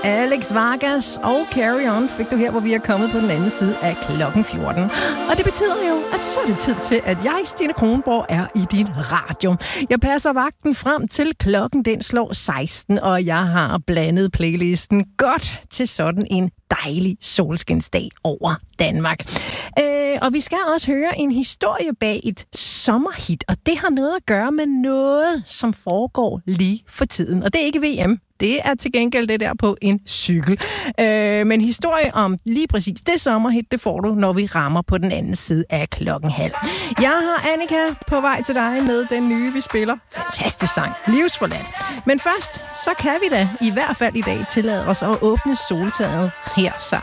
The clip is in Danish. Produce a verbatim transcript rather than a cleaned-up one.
Alex Vargas og Carry On fik du her, hvor vi er kommet på den anden side af klokken fjorten. Og det betyder jo, at så er det tid til, at jeg, Stine Kronborg, er i din radio. Jeg passer vagten frem til klokken, den slår seksten, og jeg har blandet playlisten godt til sådan en dejlig solskinsdag over Danmark. Øh, og vi skal også høre en historie bag et sommerhit, og det har noget at gøre med noget, som foregår lige for tiden. Og det er ikke V M. Det er til gengæld det der på en cykel. Øh, men historie om lige præcis det sommerhit, det får du, når vi rammer på den anden side af klokken halv. Jeg har Annika på vej til dig med den nye, vi spiller. Fantastisk sang. Livsforladt. Men først, så kan vi da i hvert fald i dag tillade os at åbne soltaget her sammen.